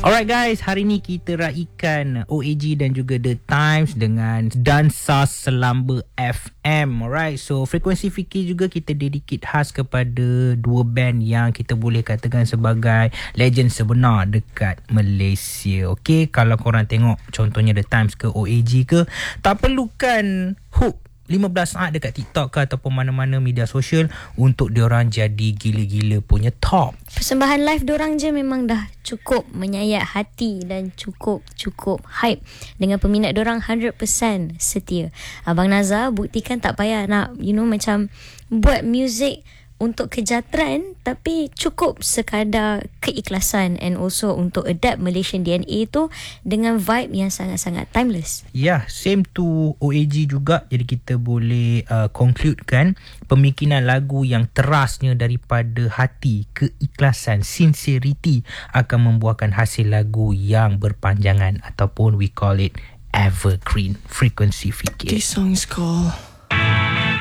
Alright guys, hari ni kita raikan OAG dan juga The Times dengan Dansa Selamba FM. Alright, so Frekuensi Fikir juga kita dedicate khas kepada dua band yang kita boleh katakan sebagai legend sebenar dekat Malaysia. Okay, kalau korang tengok contohnya The Times ke OAG ke, tak perlukan hook 15 saat dekat TikTok ke ataupun mana-mana media sosial untuk diorang jadi gila-gila punya top. Persembahan live diorang je memang dah cukup menyayat hati dan cukup hype dengan peminat diorang 100% setia. Abang Nazar buktikan tak payah nak macam buat muzik untuk kejahteraan, tapi cukup sekadar keikhlasan and also untuk adapt Malaysian DNA tu dengan vibe yang sangat-sangat timeless. Yeah, same to OAG juga. Jadi kita boleh concludekan pemikiran lagu yang terasnya daripada hati, keikhlasan, sincerity akan membuahkan hasil lagu yang berpanjangan ataupun we call it evergreen. Frekuensi Fikir. This song is called